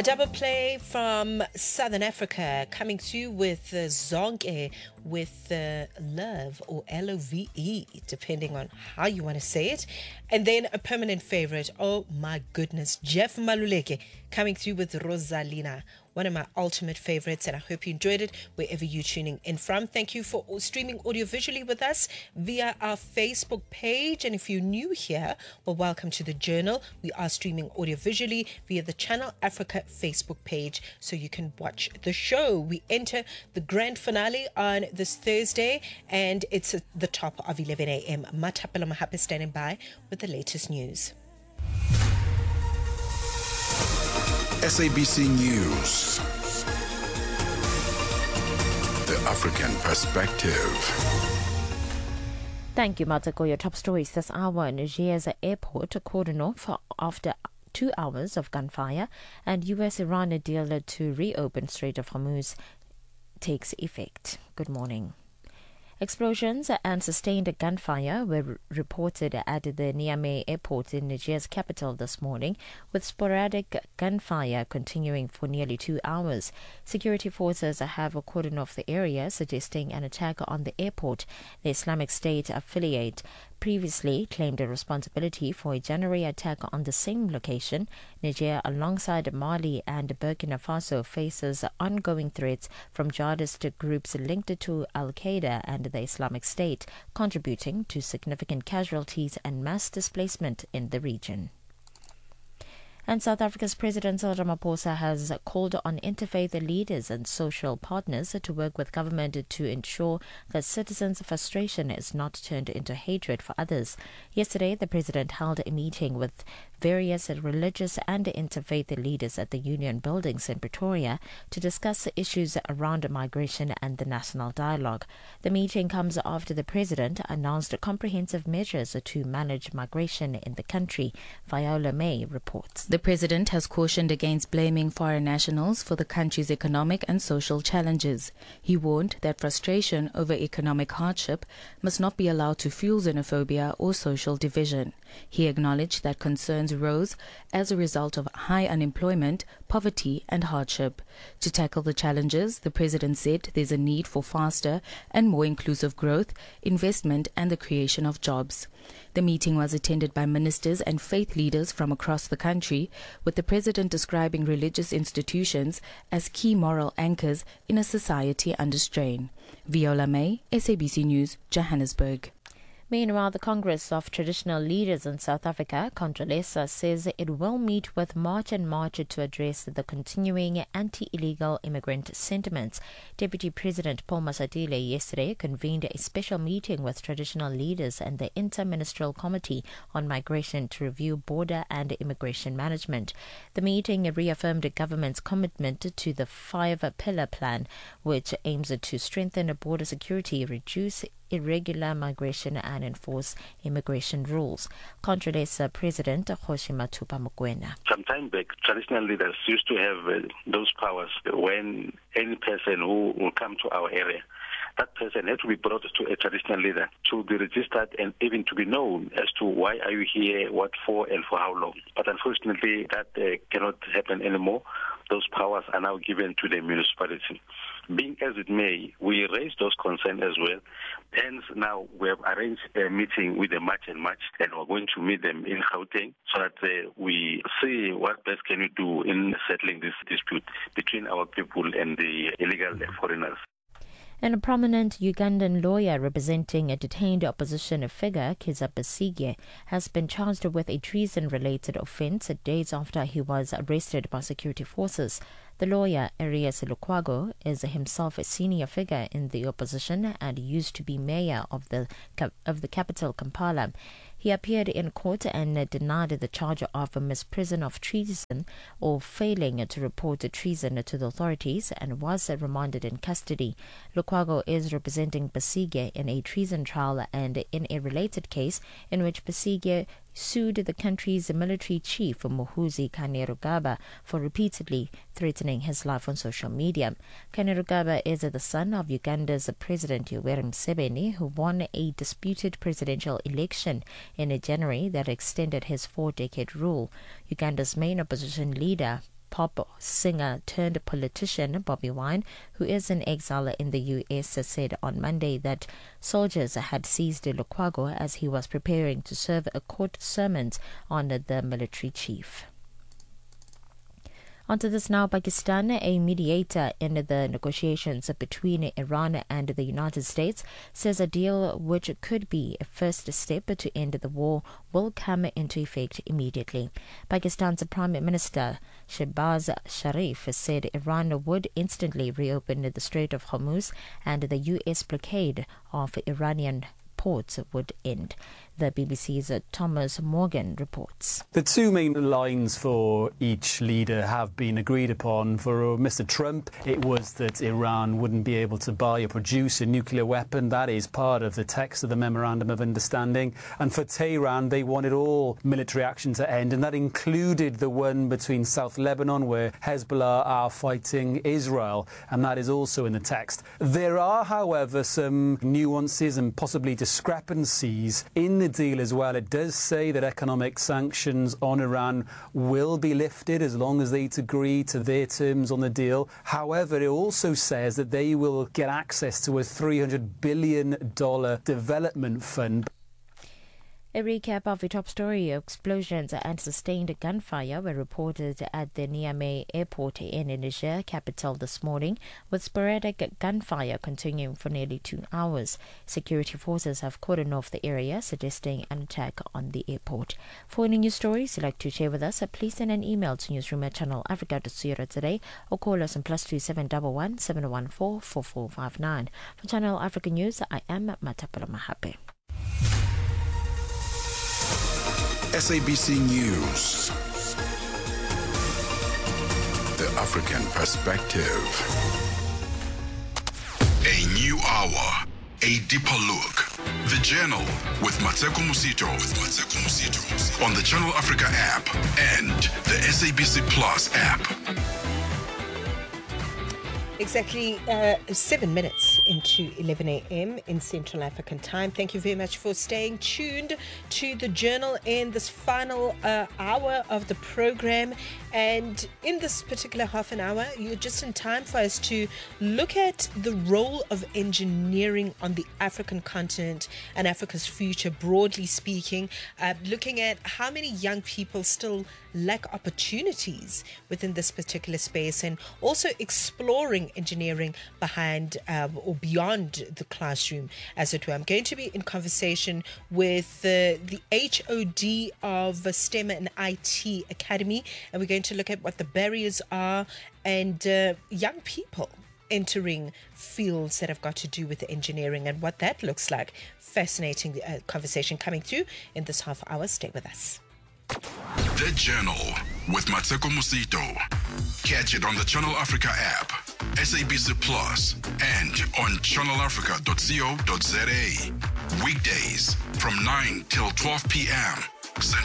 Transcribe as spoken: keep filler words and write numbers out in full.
A double play from Southern Africa coming through with uh, Zonke with uh, Love or L O V E, depending on how you want to say it. And then a permanent favorite, oh my goodness, Jeff Maluleke coming through with Rosalina, one of my ultimate favorites, and I hope you enjoyed it wherever you're tuning in from. Thank you for streaming audio visually with us via our Facebook page. And if you're new here, well, welcome to the Journal. We are streaming audio visually via the Channel Africa Facebook page, so you can watch the show. We enter the grand finale on this Thursday, and it's at the top of eleven a.m. Matapela Mahape standing by with the latest news. S A B C News. The African Perspective. Thank you, Matako. Your top stories this hour. Niger's airport cordoned off after two hours of gunfire, and U S-Iran deal to reopen Strait of Hormuz takes effect. Good morning. Explosions and sustained gunfire were reported at the Niamey airport in Niger's capital this morning, with sporadic gunfire continuing for nearly two hours. Security forces have cordoned off the area, suggesting an attack on the airport. The Islamic State affiliate previously claimed a responsibility for a January attack on the same location. Niger, alongside Mali and Burkina Faso, faces ongoing threats from jihadist groups linked to Al-Qaeda and the Islamic State, contributing to significant casualties and mass displacement in the region. And South Africa's President Cyril Ramaphosa has called on interfaith leaders and social partners to work with government to ensure that citizens' frustration is not turned into hatred for others. Yesterday, the president held a meeting with various religious and interfaith leaders at the Union Buildings in Pretoria to discuss issues around migration and the national dialogue. The meeting comes after the president announced comprehensive measures to manage migration in the country. Viola May reports. The president has cautioned against blaming foreign nationals for the country's economic and social challenges. He warned that frustration over economic hardship must not be allowed to fuel xenophobia or social division. He acknowledged that concerns rose as a result of high unemployment, poverty and hardship. To tackle the challenges, the president said there's a need for faster and more inclusive growth, investment and the creation of jobs. The meeting was attended by ministers and faith leaders from across the country, with the president describing religious institutions as key moral anchors in a society under strain. Viola May, S A B C News, Johannesburg. Meanwhile, the Congress of Traditional Leaders in South Africa, CONTRALESA, says it will meet with March and March to address the continuing anti-illegal immigrant sentiments. Deputy President Paul Masatile yesterday convened a special meeting with traditional leaders and the Inter-Ministerial Committee on Migration to review border and immigration management. The meeting reaffirmed the government's commitment to the five-pillar plan, which aims to strengthen border security, reduce irregular migration and enforce immigration rules. CONTRALESA President Kgoshi Mathupha Mokoena. Some time back, traditional leaders used to have uh, those powers when any person who will come to our area, that person had to be brought to a traditional leader to be registered and even to be known as to why are you here, what for, and for how long. But unfortunately, that uh, cannot happen anymore. Those powers are now given to the municipality. Being as it may, we raised those concerns as well. Hence, now we have arranged a meeting with the March and March, and we're going to meet them in Gauteng so that uh, we see what best can we do in settling this dispute between our people and the illegal foreigners. And a prominent Ugandan lawyer representing a detained opposition figure, Kizza Besigye, has been charged with a treason-related offence days after he was arrested by security forces. The lawyer, Arias Lukwago, is himself a senior figure in the opposition and used to be mayor of the of the capital, Kampala. He appeared in court and denied the charge of misprision of treason or failing to report treason to the authorities and was remanded in custody. Lukwago is representing Besigye in a treason trial and in a related case in which Besigye sued the country's military chief, Muhoozi Kainerugaba, for repeatedly threatening his life on social media. Kainerugaba is the son of Uganda's President Yoweri Museveni, who won a disputed presidential election in January that extended his four-decade rule. Uganda's main opposition leader, pop singer turned politician Bobby Wine, who is in exile in the U S, said on Monday that soldiers had seized Lukwago as he was preparing to serve a court summons on the military chief. Onto this now. Pakistan, a mediator in the negotiations between Iran and the United States, says a deal which could be a first step to end the war will come into effect immediately. Pakistan's Prime Minister Shehbaz Sharif said Iran would instantly reopen the Strait of Hormuz and the U S blockade of Iranian ports would end. The B B C's Thomas Morgan reports. The two main lines for each leader have been agreed upon. For Mister Trump, it was that Iran wouldn't be able to buy or produce a nuclear weapon. That is part of the text of the Memorandum of Understanding. And for Tehran, they wanted all military action to end, and that included the one between South Lebanon, where Hezbollah are fighting Israel, and that is also in the text. There are, however, some nuances and possibly discrepancies in the deal as well. It does say that economic sanctions on Iran will be lifted as long as they agree to their terms on the deal. However, it also says that they will get access to a three hundred billion dollars development fund. A recap of the top story. Explosions and sustained gunfire were reported at the Niamey airport in Niger capital this morning, with sporadic gunfire continuing for nearly two hours. Security forces have cordoned off the area, suggesting an attack on the airport. For any news stories you'd like to share with us, please send an email to newsroom at channel africa dot co dot za or call us on plus two seven one one seven one four four four five nine. For Channel Africa News, I am Matapala Mahape. S A B C News. The African Perspective. A new hour. A deeper look. The Journal with Mateko Musito. With Mateko Musito. On the Channel Africa app and the S A B C Plus app. Exactly uh, seven minutes into eleven a.m. in Central African time. Thank you very much for staying tuned to the Journal in this final uh, hour of the program. And in this particular half an hour, you're just in time for us to look at the role of engineering on the African continent and Africa's future, broadly speaking, uh, looking at how many young people still lack opportunities within this particular space, and also exploring engineering behind um, or beyond the classroom, as it were. I'm going to be in conversation with uh, the H O D of STEM and I T Academy, and we're going to look at what the barriers are and uh, young people entering fields that have got to do with engineering and what that looks like. Fascinating uh, conversation coming through in this half hour. Stay with us. The Journal with Mateko Musito. Catch it on the Channel Africa app, S A B C Plus, and on channel africa dot co dot za. Weekdays from nine till twelve p.m.